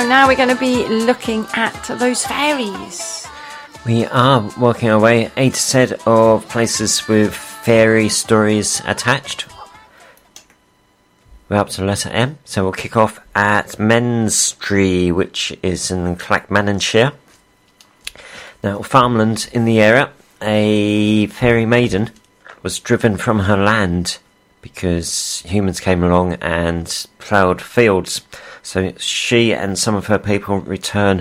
now we're going to be looking at those fairies. We are working our way A to Z of places with fairy stories attached. We're up to letter M, so we'll kick off at Menstrie, which is in Clackmannanshire. Now, farmland in the area, a fairy maiden was driven from her land because humans came along and ploughed fields. So she and some of her people return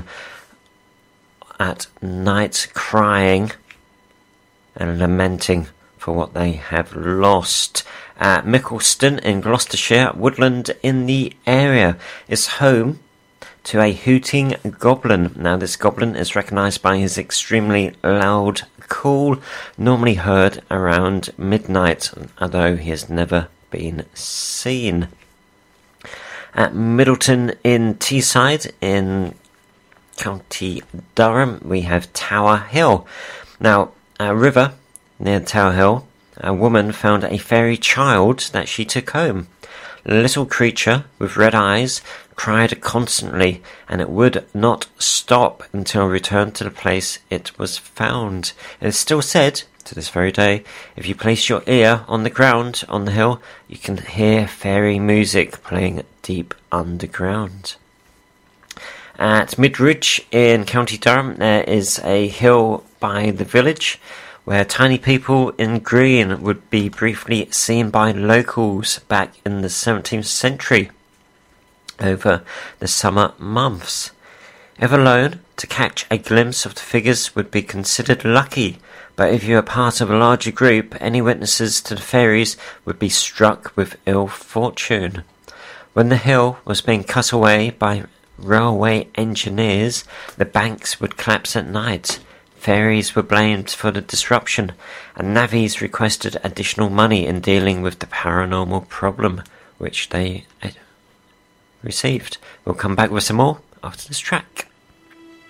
at night crying and lamenting for what they have lost. Mickleston in Gloucestershire, woodland in the area, is home to a hooting goblin. Now, this goblin is recognised by his extremely loud call, normally heard around midnight, although he has never been seen. At Middleton in Teesside in County Durham, we have Tower Hill. Now, a river near Tower Hill, a woman found a fairy child that she took home. The little creature with red eyes cried constantly, and it would not stop until returned to the place it was found. It is still said, to this very day, if you place your ear on the ground on the hill, you can hear fairy music playing deep underground. At Midridge in County Durham, there is a hill by the village where tiny people in green would be briefly seen by locals back in the 17th century over the summer months. If alone, to catch a glimpse of the figures would be considered lucky, but if you are part of a larger group, any witnesses to the fairies would be struck with ill fortune. When the hill was being cut away by railway engineers, the banks would collapse at night. Fairies were blamed for the disruption, and navvies requested additional money in dealing with the paranormal problem, which they received. We'll come back with some more after this track.